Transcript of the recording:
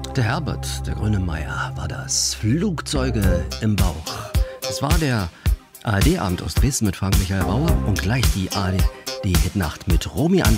Der Herbert, der Grönemeyer, war das. Flugzeuge im Bauch. Es war der ARD-Abend aus Dresden mit Frank-Michael Bauer und gleich die ARD-Hitnacht mit Romy André.